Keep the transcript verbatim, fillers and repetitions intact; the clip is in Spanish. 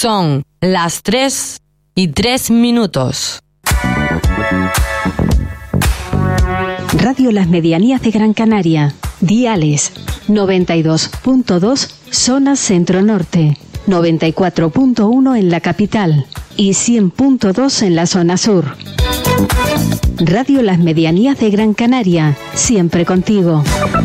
Son las tres y tres minutos. Radio Las Medianías de Gran Canaria. Diales noventa y dos punto dos zona centro-norte, noventa y cuatro punto uno en la capital y cien punto dos en la zona sur. Radio Las Medianías de Gran Canaria, siempre contigo.